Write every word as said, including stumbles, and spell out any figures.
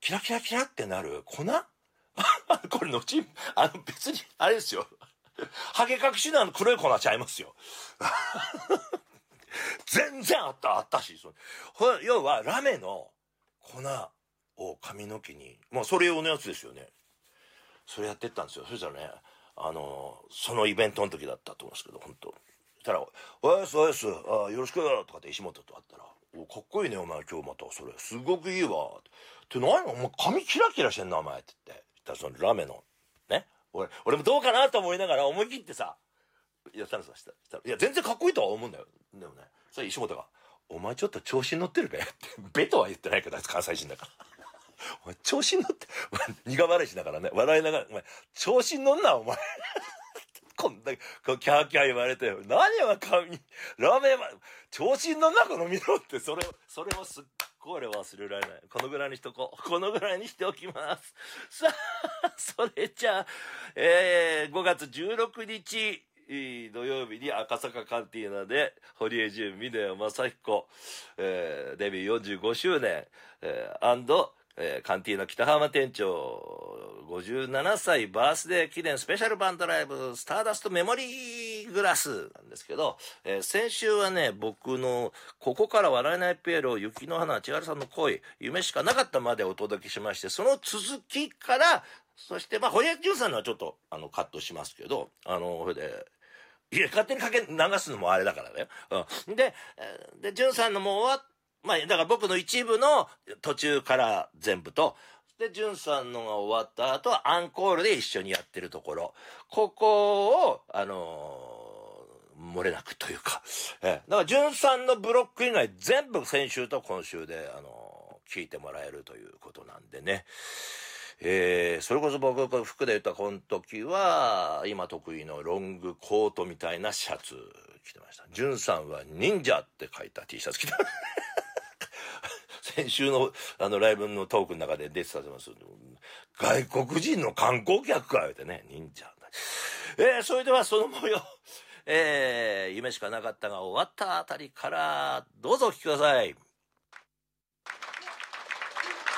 キラキラキラってなる粉これ後、あの別に、あれですよ。ハゲ隠しのあの黒い粉ちゃいますよ。全然あった、あったし。そ要はラメの粉を髪の毛に、まあそれ用のやつですよね。それやってったんですよ。そしたらね、あの、そのイベントの時だったと思うんですけど、本当そしたら、おやすおやす、あよろしくとかって石本と会ったら、おかっこいいねお前今日またそれ、すごくいいわ。って何お前髪キラキラしてんなお前って言って。そしたらそのラメの、ね。俺、俺もどうかなと思いながら思い切ってさ、やったんですよ。したら、いや全然かっこいいとは思うんだよ。でもね、それ石本が、お前ちょっと調子に乗ってるべって。べとは言ってないけど、あいつ関西人だから。お前調子に乗って、苦笑いしながらね、笑いながら、お前、調子に乗んな、お前。こんな、こう、キャーキャー言われて、何は髪、ラーメンは、調子に乗んな、この見ろって、それを、それをすっごい俺忘れられない。このぐらいにしとこう。このぐらいにしておきます。さあ、それじゃあ、えー、ごがつじゅうろくにち、土曜日に赤坂カンティーナで堀江純、峰正彦、えー、デビューよんじゅうごしゅうねん、えー、アンド、えー、カンティーナ北浜店長ごじゅうななさいバースデー記念スペシャルバンドライブスターダストメモリーグラスなんですけど、えー、先週はね僕のここから笑えないピエロ雪の花千春さんの恋夢しかなかったまでお届けしまして、その続きからそしてまあ堀江純さんのはちょっとあのカットしますけど、あのそれでいや勝手にかけ流すのもあれだからね、うん、でで純さんのも終わっまあ、だから僕の一部の途中から全部と、で、ジュンさんのが終わった後はアンコールで一緒にやってるところ。ここを、あのー、漏れなくというか。えだからジュンさんのブロック以外全部先週と今週で、あのー、聞いてもらえるということなんでね。えー、それこそ僕が服で言ったこの時は、今得意のロングコートみたいなシャツ着てました。ジュンさんは忍者って書いた T シャツ着てました。先週のあのライブのトークの中で出てたと思います。外国人の観光客か言うてね、忍者。えー、それではその模様、えー、夢しかなかったが終わったあたりからどうぞお聞きください。